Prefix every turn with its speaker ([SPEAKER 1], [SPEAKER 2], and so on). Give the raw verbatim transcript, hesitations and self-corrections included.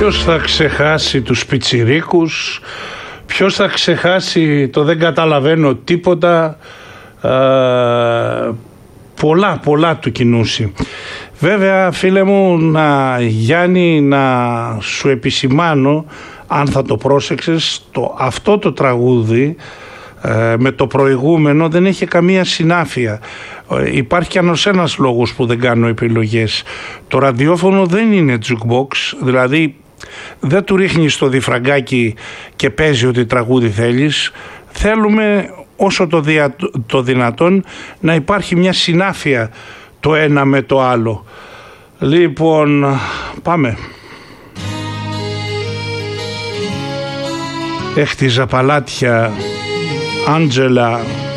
[SPEAKER 1] Ποιος θα ξεχάσει τους πιτσιρίκους, ποιος θα ξεχάσει το δεν καταλαβαίνω τίποτα, ε, πολλά πολλά του Κινούση. Βέβαια φίλε μου, να, Γιάννη, να σου επισημάνω, αν θα το πρόσεξες, το, αυτό το τραγούδι ε, με το προηγούμενο δεν έχει καμία συνάφεια. Ε, υπάρχει κι άλλος ένας λόγος που δεν κάνω επιλογές. Το ραδιόφωνο δεν είναι jukebox, δηλαδή δεν του ρίχνεις το διφραγκάκι και παίζει ό,τι τραγούδι θέλεις. Θέλουμε όσο το, δια, το δυνατόν να υπάρχει μια συνάφεια το ένα με το άλλο. Λοιπόν, πάμε. Έχτιζα παλάτια, Άντζελα.